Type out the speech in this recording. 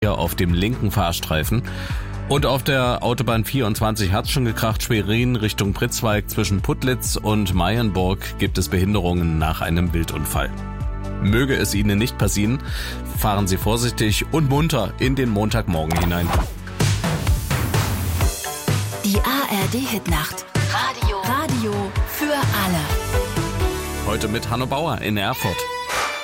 auf dem linken Fahrstreifen. Und auf der Autobahn 24 hat's schon gekracht, Schwerin Richtung Pritzwalk. Zwischen Putlitz und Mayenburg gibt es Behinderungen nach einem Wildunfall. Möge es Ihnen nicht passieren, fahren Sie vorsichtig und munter in den Montagmorgen hinein. Die ARD-Hitnacht. Radio für alle. Heute mit Hanno Bauer in Erfurt.